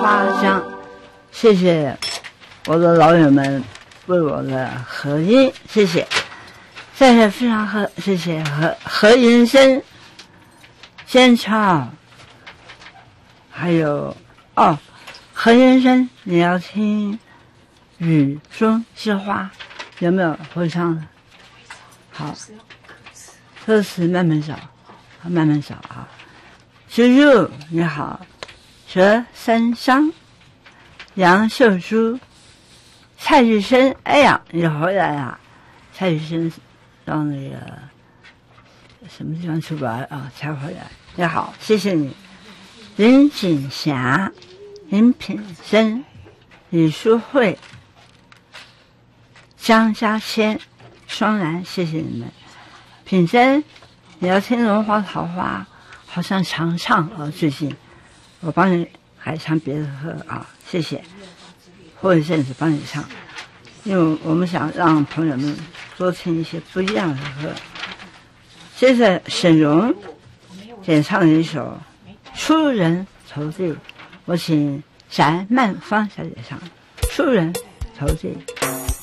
花香，谢谢我的老友们为我的合音，谢谢，谢谢非常谢谢何银生、仙超，还有何银生，你要听雨中之花，有没有会唱的？好，歌词慢慢找，慢慢找啊。猪肉你好，佘三香，杨秀珠，蔡玉生，哎呀，你回来了！蔡玉生到那个什么地方出来啊？才回来。你好，谢谢你。林锦霞、林品生、李淑慧、张家谦、双兰，谢谢你们。品珍，你要听《龙花桃花》，好像常唱啊，最近我帮你还唱别的歌啊，谢谢。过一阵子帮你唱，因为我们想让朋友们多听一些不一样的歌。接着沈荣演唱了一首《出人头地》，我请翟曼芳小姐唱《出人头地》。